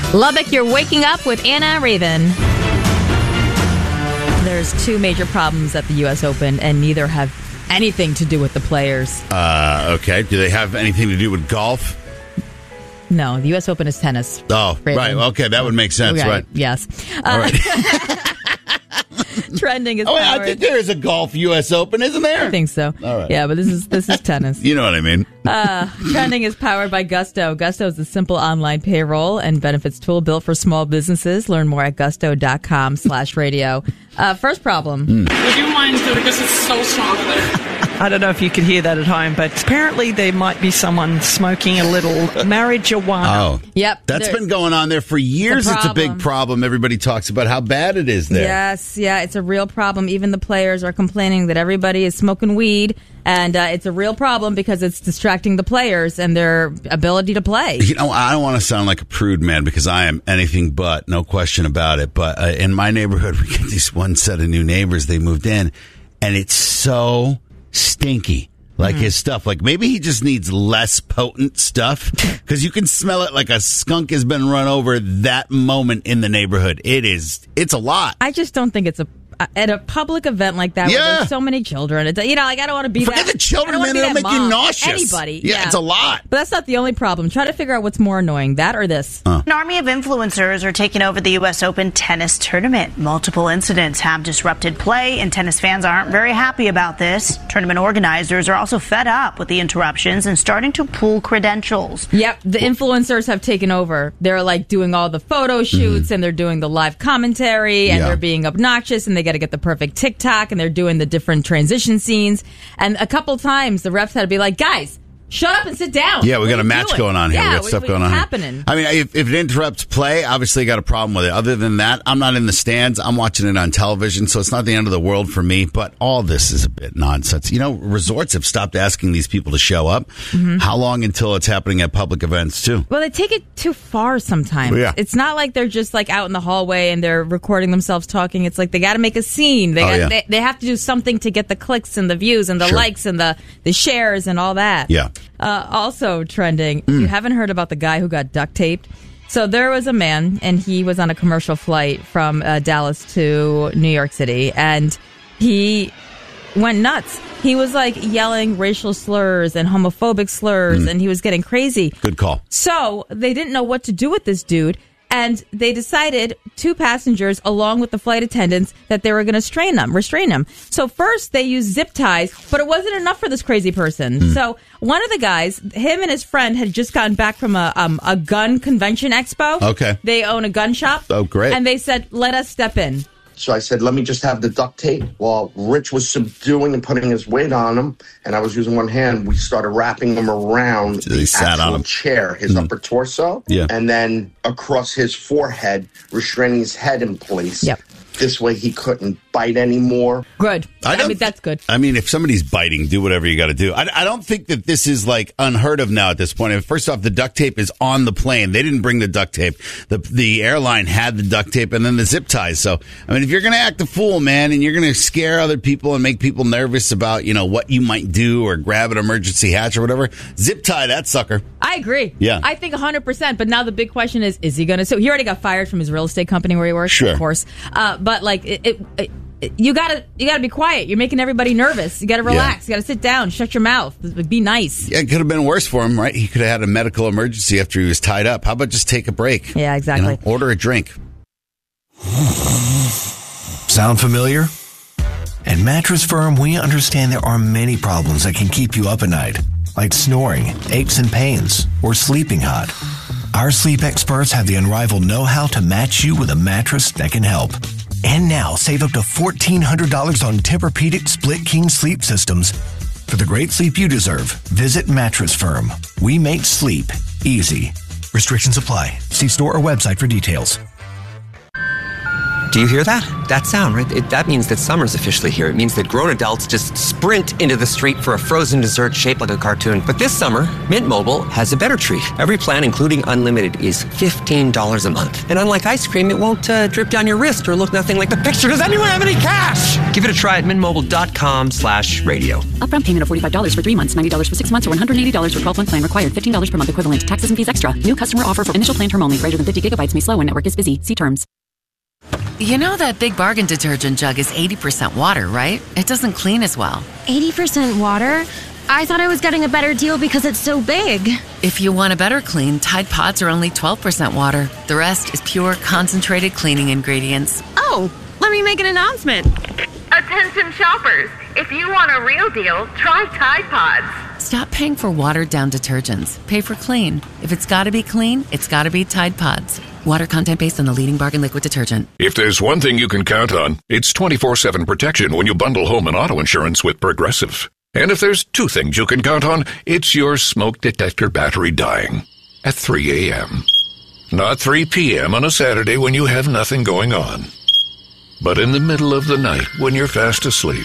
Lubbock, you're waking up with Anna Raven. There's two major problems at the U.S. Open, and neither have anything to do with the players. Okay. Do they have anything to do with golf? No, the U.S. Open is tennis. Oh, Raven. right. Okay, that would make sense, right? Yes. All right. Trending is I powered. think there is a golf U.S. Open, isn't there? I think so. All right. Yeah, but this is tennis. You know what I mean. Trending is powered by Gusto. Gusto is a simple online payroll and benefits tool built for small businesses. Learn more at gusto.com/radio. First problem. Would you mind because it's so strong there? I don't know if you could hear that at home, but apparently there might be someone smoking a little marijuana. Oh. Yep. That's been going on there for years. It's a big problem. Everybody talks about how bad it is there. Yes, yeah, it's a real problem. Even the players are complaining that everybody is smoking weed, and it's a real problem because it's distracting the players and their ability to play. You know, I don't want to sound like a prude, man, because I am anything but, no question about it. But in my neighborhood, we get these one set of new neighbors. They moved in, and it's so stinky. Like his stuff. Like maybe he just needs less potent stuff because you can smell it like a skunk has been run over that moment in the neighborhood. It's a lot. I just don't think it's at a public event like that where there's so many children. Like I don't want to be Forget the children, man. It'll make you nauseous. Anybody. Yeah, it's a lot. But that's not the only problem. Try to figure out what's more annoying, that or this. An army of influencers are taking over the U.S. Open tennis tournament. Multiple incidents have disrupted play, and tennis fans aren't very happy about this. Tournament organizers are also fed up with the interruptions and starting to pool credentials. Yep, the influencers have taken over. They're like doing all the photo shoots, and they're doing the live commentary, and they're being obnoxious, and they got to get the perfect TikTok, and they're doing the different transition scenes. And a couple times, the refs had to be like, guys, shut up and sit down. Yeah, we got a match going on here. Yeah, we got stuff going on happening? Here. I mean, if it interrupts play, obviously got a problem with it. Other than that, I'm not in the stands. I'm watching it on television, so it's not the end of the world for me. But all this is a bit nonsense. You know, resorts have stopped asking these people to show up. How long until it's happening at public events, too? Well, they take it too far sometimes. Yeah. It's not like they're just like out in the hallway and they're recording themselves talking. It's like they got to make a scene. They have to do something to get the clicks and the views and the likes and the shares and all that. Yeah. Also trending, you haven't heard about the guy who got duct taped? So there was a man, and he was on a commercial flight from Dallas to New York City, and he went nuts. He was like yelling racial slurs and homophobic slurs, and he was getting crazy. Good call. So they didn't know what to do with this dude. And they decided, two passengers, along with the flight attendants, that they were going to restrain him. So first they used zip ties, but it wasn't enough for this crazy person. So one of the guys, him and his friend, had just gotten back from a gun convention expo. Okay. They own a gun shop. Oh, great. And they said, let us step in. So I said, let me just have the duct tape. While Rich was subduing and putting his weight on him, and I was using one hand, we started wrapping him around the actual chair, his upper torso, and then across his forehead, restraining his head in place. Yep. This way he couldn't bite anymore. Good. I mean, that's good. I mean, if somebody's biting, do whatever you got to do. I don't think that this is like unheard of now at this point. First off, the duct tape is on the plane. They didn't bring the duct tape. The airline had the duct tape and then the zip ties. So, I mean, if you're going to act a fool, man, and you're going to scare other people and make people nervous about, you know, what you might do or grab an emergency hatch or whatever, zip tie that sucker. I agree. Yeah. I think 100%. But now the big question is he going to... So he already got fired from his real estate company where he works, sure, of course. But like you gotta be quiet. You're making everybody nervous. You gotta relax. You gotta sit down. Shut your mouth. Be nice. Yeah, it could have been worse for him, right? He could have had a medical emergency after he was tied up. How about just take a break? Yeah, exactly. You know, order a drink. Sound familiar? At Mattress Firm, we understand there are many problems that can keep you up at night, like snoring, aches and pains, or sleeping hot. Our sleep experts have the unrivaled know-how to match you with a mattress that can help. And now, save up to $1,400 on Tempur-Pedic Split King sleep systems. For the great sleep you deserve, visit Mattress Firm. We make sleep easy. Restrictions apply. See store or website for details. Do you hear that? That sound, right? That means that summer's officially here. It means that grown adults just sprint into the street for a frozen dessert shaped like a cartoon. But this summer, Mint Mobile has a better treat. Every plan, including unlimited, is $15 a month. And unlike ice cream, it won't drip down your wrist or look nothing like the picture. Does anyone have any cash? Give it a try at mintmobile.com/radio. Upfront payment of $45 for 3 months, $90 for 6 months, or $180 for 12-month plan required. $15 per month equivalent. Taxes and fees extra. New customer offer for initial plan term only. Greater than 50 gigabytes may slow when network is busy. See terms. You know that Big Bargain detergent jug is 80% water, right? It doesn't clean as well. 80% water? I thought I was getting a better deal because it's so big. If you want a better clean, Tide Pods are only 12% water. The rest is pure, concentrated cleaning ingredients. Oh, let me make an announcement. Attention shoppers, if you want a real deal, try Tide Pods. Stop paying for watered-down detergents. Pay for clean. If it's got to be clean, it's got to be Tide Pods. Water content based on the leading bargain liquid detergent. If there's one thing you can count on, it's 24/7 protection when you bundle home and auto insurance with Progressive. And if there's two things you can count on, it's your smoke detector battery dying at 3 a.m. Not 3 p.m. on a Saturday when you have nothing going on, but in the middle of the night when you're fast asleep.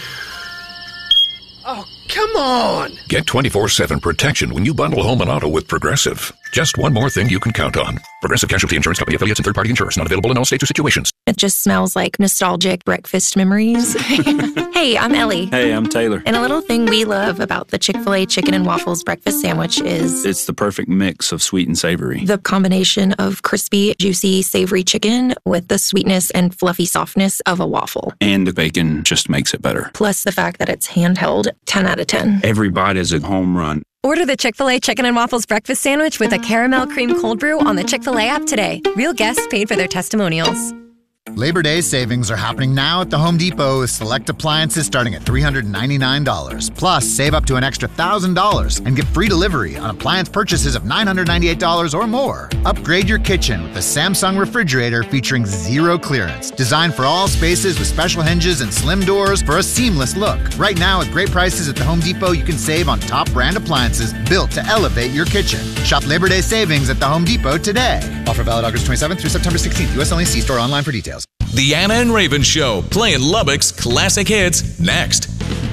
Oh, come on! Get 24/7 protection when you bundle home and auto with Progressive. Just one more thing you can count on. Progressive Casualty Insurance Company affiliates and third-party insurers. Not available in all states or situations. It just smells like nostalgic breakfast memories. Hey, I'm Ellie. Hey, I'm Taylor. And a little thing we love about the Chick-fil-A Chicken and Waffles breakfast sandwich is... it's the perfect mix of sweet and savory. The combination of crispy, juicy, savory chicken with the sweetness and fluffy softness of a waffle. And the bacon just makes it better. Plus the fact that it's handheld, 10 out of 10. Every bite is a home run. Order the Chick-fil-A Chicken and Waffles breakfast sandwich with a caramel cream cold brew on the Chick-fil-A app today. Real guests paid for their testimonials. Labor Day savings are happening now at the Home Depot with select appliances starting at $399. Plus, save up to an extra $1,000 and get free delivery on appliance purchases of $998 or more. Upgrade your kitchen with the Samsung refrigerator featuring zero clearance. Designed for all spaces with special hinges and slim doors for a seamless look. Right now, with great prices at the Home Depot, you can save on top brand appliances built to elevate your kitchen. Shop Labor Day savings at the Home Depot today. Offer valid August 27th through September 16th. U.S. only. See store online for details. The Anna and Raven Show, playing Lubbock's classic hits next.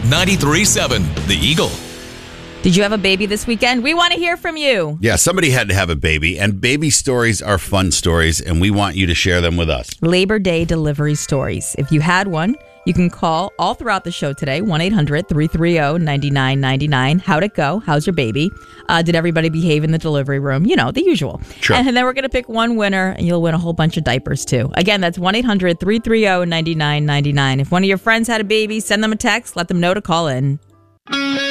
93.7 The Eagle. Did you have a baby this weekend? We want to hear from you. Yeah, somebody had to have a baby, and baby stories are fun stories, and we want you to share them with us. Labor Day delivery stories. If you had one, you can call all throughout the show today, 1-800-330-9999. How'd it go? How's your baby? Did everybody behave in the delivery room? You know, the usual. Sure. And then we're going to pick one winner, and you'll win a whole bunch of diapers, too. Again, that's 1-800-330-9999. If one of your friends had a baby, send them a text. Let them know to call in.